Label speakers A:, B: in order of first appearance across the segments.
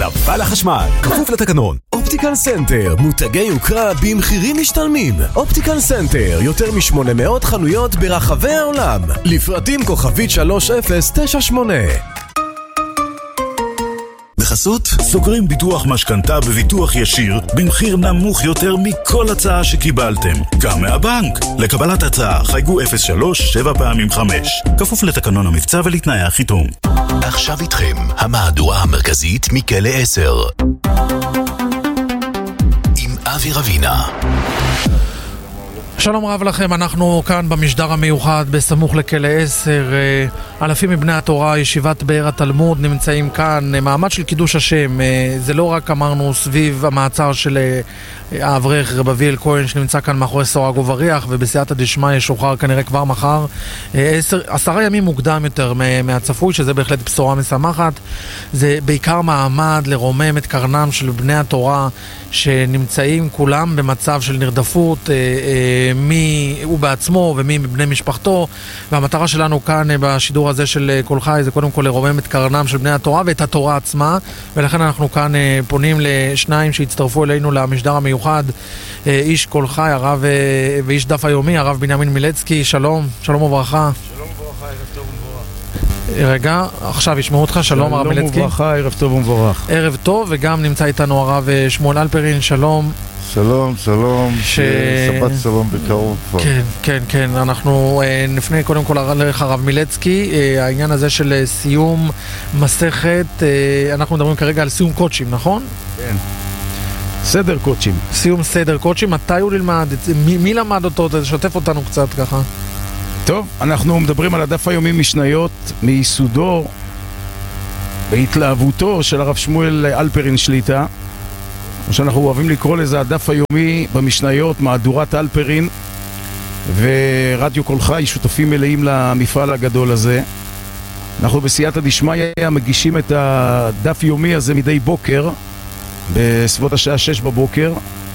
A: נפל החשמל. כפוף לתקנון. אופטיקל סנטר, מותגי יוקרה במחירים משתלמים. אופטיקל סנטר, יותר מ-800 חנויות ברחבי העולם. לפרטים כוכבית 3098.
B: בחסות, סוגרים ביטוח משכנתה בביטוח ישיר במחיר נמוך יותר מכל הצעה שקיבלתם, גם מהבנק. לקבלת הצעה חייגו 03 7 פעמים 5, כפוף לתקנון המבצע ולתנאי החיתום.
C: עכשיו איתכם המהדורה המרכזית מכלא 10 עם אבי רבינה.
D: שלום רב לכם, אנחנו כאן במשדר המיוחד בסמוך לכלא 10. אלפים מבני התורה, ישיבת באר התלמוד, נמצאים כאן, מעמד של קידוש השם. זה לא רק אמרנו סביב המעצר של האברך רב אביאל כהן שנמצא כאן מאחורי סורג ובריח, ובסייעתא דשמיא ישוחרר כנראה כבר מחר, 10 ימים מוקדם יותר מהצפוי, שזה בהחלט בשורה משמחת. זה בעיקר מעמד לרומם את קרנם של בני התורה שנמצאים כולם במצב של נרדפות, מי הוא בעצמו ומי מבני משפחתו, והמטרה שלנו כאן בשידור הזה של כל חי זה קודם כל לרומם את קרנם של בני התורה ואת התורה עצמה, ולכן אנחנו כאן פונים לשניים שהצטרפו אלינו למשדר המיוחד, איש כל חי הרב ואיש דף היומי הרב בנימין מילצקי. שלום, שלום וברכה.
E: שלום וברכה, ערב טוב ומבורך.
D: רגע, עכשיו ישמעו אותך. שלום הרב מילצקי.
E: שלום וברכה, ערב טוב ומבורך.
D: ערב טוב, וגם נמצא איתנו הרב שמואל אלפרין. שלום.
F: שלום, שלום, שבת שלום בקרוב כבר.
D: כן, כן, כן, אנחנו נפנה קודם כל לך הרב מילצקי, העניין הזה של סיום מסכת, אנחנו מדברים כרגע על סיום קודשים, נכון?
E: כן. סדר קודשים.
D: סיום סדר קודשים, מתי הוא ללמד? מי למד אותו? תשתף אותנו קצת ככה.
E: טוב, אנחנו מדברים על הדף היומי משניות, מיסודו, בהתלהבותו של הרב שמואל אלפרין שליטה, או שאנחנו אוהבים לקרוא לזה הדף היומי במשניות, מהדורת אלפרין, ורדיו כל חי שותפים מלאים למפעל הגדול הזה. אנחנו בסייעתא דשמיא מגישים את הדף יומי הזה מדי בוקר, בסביבות השעה 6 בבוקר,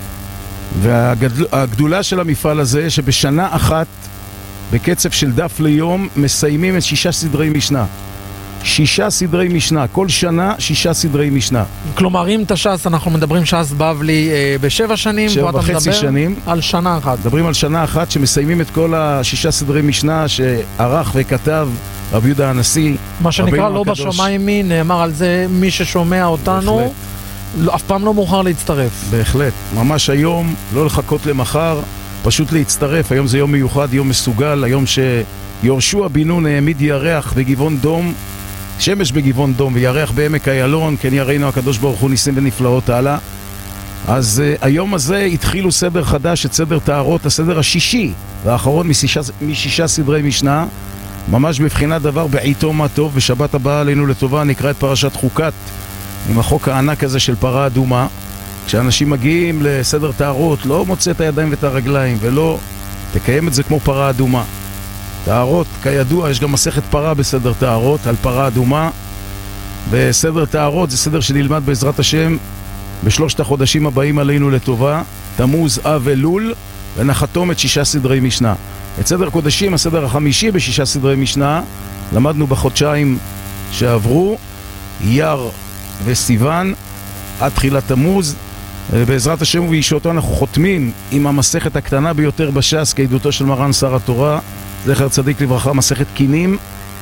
E: והגדולה של המפעל הזה שבשנה אחת, בקצב של דף ליום, מסיימים את 6 סדרי משנה. 6 סדרי משנה, כל שנה 6 סדרי משנה.
D: כלומר, אם תש"ס, אנחנו מדברים ש"ס בבלי ב7 שנים,
E: 7.5 שנים.
D: על שנה אחת.
E: מדברים על שנה אחת שמסיימים את כל 6 סדרי משנה שערך וכתב רבי יהודה הנשיא.
D: מה שנקרא לא בשמיים מי, נאמר על זה מי ששומע אותנו, אף פעם לא מאוחר להצטרף.
E: בהחלט, ממש היום, לא לחכות למחר, פשוט להצטרף. היום זה יום מיוחד, יום מסוגל, היום שיורשוע בן נון העמיד ירח בגבעון דום, שמש בגבעון דום וירח בעמק איילון, כן יראינו הקדוש ברוך הוא ניסים ונפלאות הלאה. אז היום הזה התחילו סדר חדש, את סדר טהרות, הסדר השישי והאחרון מ6 סדרי משנה, ממש בבחינת דבר בעיתו מה טוב. בשבת הבאה עלינו לטובה נקרא את פרשת חוקת עם החוק הענק הזה של פרה אדומה. כשאנשים מגיעים לסדר טהרות, לא מוצא את הידיים ואת הרגליים, ולא תקיים את זה כמו פרה אדומה. טהרות, כידוע, יש גם מסכת פרה בסדר טהרות, על פרה אדומה. וסדר טהרות זה סדר שנלמד בעזרת השם בשלושת החודשים הבאים עלינו לטובה, תמוז, אב אלול, ונחתום את 6 סדרי משנה. את סדר קודשים, הסדר החמישי ב6 סדרי משנה, למדנו בחודשיים שעברו, אייר וסיוון, עד תחילת תמוז. בעזרת השם ובישועתו אנחנו חותמים עם המסכת הקטנה ביותר בש"ס, כעדותו של מרן שר התורה, זכר צדיק לברכה, מסכת קינים.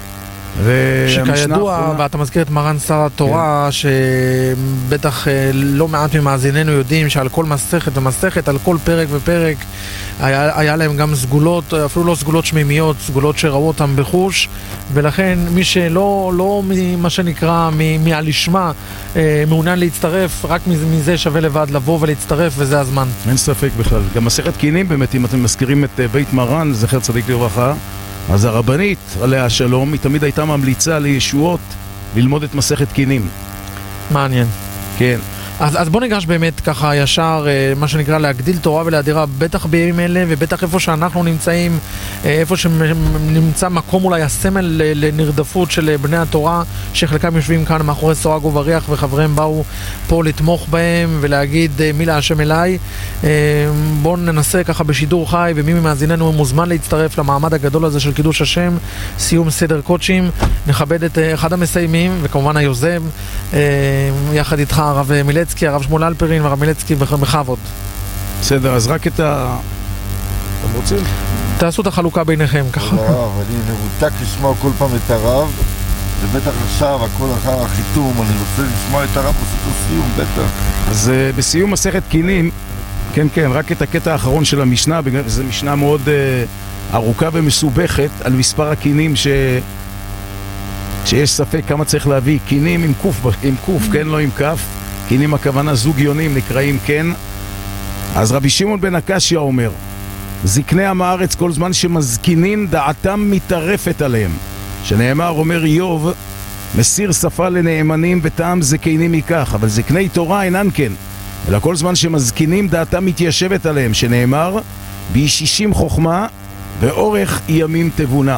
D: שכידוע, ואתה מזכיר את מרן שר התורה, כן. שבטח לא מעט ממאזיננו יודעים שעל כל מסכת ומסכת, על כל פרק ופרק, היה להם גם סגולות, אפילו לא סגולות שמימיות, סגולות שראו אותם בחוש, ולכן מי שלא מה שנקרא מהלשמה מעוניין להצטרף, רק מזה שווה לבד לבוא ולהצטרף, וזה הזמן.
E: אין ספק בכלל. גם מסכת קינים באמת, אם אתם מזכירים את בית מרן, זכר צדיק לברכה, אז הרבנית עליה השלום, היא תמיד הייתה ממליצה לישועות ללמוד את מסכת קינים.
D: מעניין.
E: כן.
D: אז בוא ניגש באמת ככה ישר, מה שנקרא להגדיל תורה ולהדירה, בטח בימים אלה ובטח איפה שאנחנו נמצאים, איפה שנמצא מקום אולי הסמל לנרדפות של בני התורה, שחלקם יושבים כאן מאחורי סורג ובריח וחבריהם באו פה לתמוך בהם ולהגיד מי להשם אליי. בואו ננסה ככה בשידור חי, ומי ממאזיננו מוזמן להצטרף למעמד הגדול הזה של קידוש השם, סיום סדר קודשים. נכבד את אחד המסיימים וכמובן היוזם, יחד איתך הרב מילצקי, הרב שמואל אלפרין והרב מילצקי בכבוד.
E: בסדר, אז רק את ה... אתם רוצים?
D: תעשו את החלוקה ביניכם ככה.
F: אני מבוטק לשמוע כל פעם את הרב, ובטח עכשיו הכל אחר החיתום, אני רוצה לשמוע את הרב עושה את הסיום, בטח.
E: אז בסיום מסכת קינים, כן, רק את הקטע האחרון של המשנה, בגלל שזו משנה מאוד ארוכה ומסובכת על מספר הקינים שיש ספק כמה צריך להביא. קינים עם קוף, כן, לא עם כף. קינים הכוונה זוג יונים נקראים כן. אז רבי שמעון בן הקשיא אומר, זקני עם הארץ כל זמן שמזקינים דעתם מתערפת עליהם, שנאמר, אומר איוב, מסיר שפה לנאמנים וטעם זקנים מכך, אבל זקני תורה אינן כן, אלא כל זמן שמזקינים דעתם מתיישבת עליהם, שנאמר, בישישים חוכמה ואורך ימים תבונה.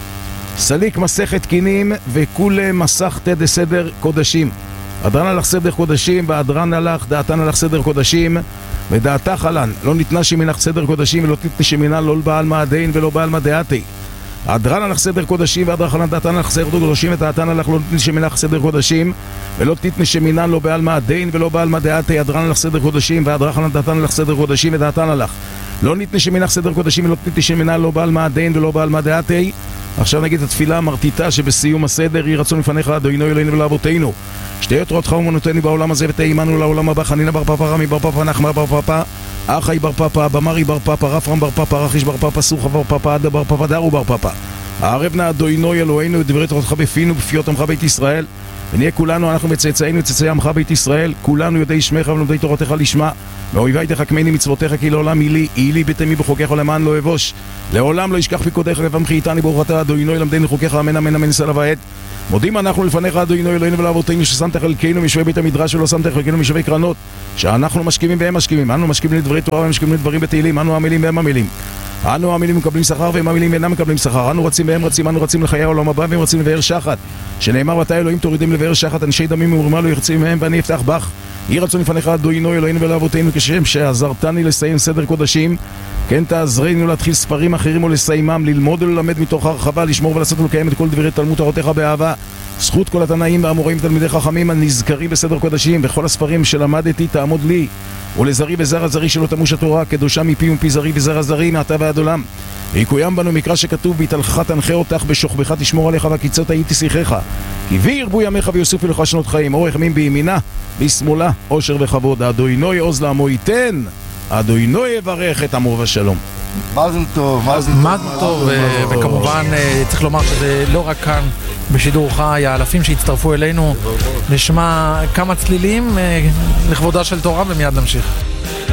E: סליק מסכת קינים וכולה מסכתא דסדר קודשים. אדרן הלך סדר קודשים, ואדרן הלך דעתן הלך סדר קודשים, ודעתך עלן, לא ניתנה שמינך סדר קודשים, ולא תתנה שמינה לא בעל מעדין ולא בעל מדעתי. אדרן הלך סדר קודשים, ואדרן הלך דעתן הלך סדר קודשים, ודעתן הלך לא תתנה שמינך סדר קודשים, ולא תתנה שמינה לא בעל מעדין ולא בעל מדעתי. אדרן הלך סדר קודשים, ואדרן הלך דעתן הלך סדר קודשים, ודעתן הלך לא נתנה שמינך סדר קודשים, ולא תתנה שמינה לא בעל מעדין ולא בעל מדעתי. עכשיו נגיד התפילה המרטיטה שבסיום הסדר, יהי רצון לפניך אדוני אלוהינו ולאבותינו, שתהיה תורתך ומנותני בעולם הזה ותהי עמנו לעולם הבא. חנינא בר פפא, רמי בר פפא, נחמן בר פפא, אחי בר פפא, במרי בר פפא, רפרם בר פפא, רחיש בר פפא, סוחה בר פפא, עדה בר פפא, דרו בר פפא. הערב נא אדוני אלוהינו את דברי תורתך בפינו ובפיות עמך בית ישראל, ונהיה כולנו, אנחנו וצאצאינו וצאצאי עמך בית ישראל, כולנו יודעי שמך ולומדי תורתך לשמה, מאויבי תחכמני מצוותיך, כי לעולם היא לי בתמי בחוקיך ולמען לא אבוש. לעולם לא ישכח פיקודך לבמך איתני ברוך אתה אדוני למדני חוקיך, אמן אמן אמן סלע ועד. מודים אנחנו לפניך אדוני אלוהינו ולאבותינו ששמת חלקנו משווה בית המדרש ולא שמת חלקנו משווה קרנות, שאנחנו משכימים והם משכימים, אנו משכימים לדברי תורה והם משכימים לדברים בתהילים, אנו עמלים והם עמלים, אנו עמלים מקבלים שכר והם עמלים ואינם מקבלים שכר, אנו רצים והם רצים, אנו רצים לחיי העולם הבא והם רצים לבאר שחת, שנאמר ותהי אלוהים תורידים לבאר שחת, אנשי דמים ומרמה לא יחצים מהם ואני אפתח בך. יהי רצון לפניך אדוני אלוהינו ולאבותינו כשם שעזרתני לסיים סדר קודשים, כן תעזרנו להתחיל ספרים אחרים ולסיימם, ללמוד וללמד מתוך הרחבה, לשמור ולעשות ולקיים את כל דברי תלמוד תורתך באהבה. זכות כל התנאים והאמוראים תלמידי חכמים הנזכרים בסדר קודשים, וכל הספרים שלמדתי תעמוד לי ולזרי וזרע זרי שלא תמוש התורה, קדושה מפי ומפי זרי וזרע זרי מעתה ועד עולם. ויקוים בנו מקרא שכתוב, בהתהלכך תנחה אותך, בשוכבך תשמור עליך, והקיצות הייתי שיחך, כי בי ירבו ימיך ויוסיפו לך שנות חיים, אורך ימים בימינה בשמאלה אושר וכבוד. אדוני עוז לעמו ייתן, אדוני יברך את עמו בשלום.
F: מזל טוב,
D: מזל טוב. וכמובן צריך לומר שזה לא רק כאן בשידור חי, האלפים שהצטרפו אלינו, נשמע כמה צלילים לכבודה של תורה ומיד נמשיך.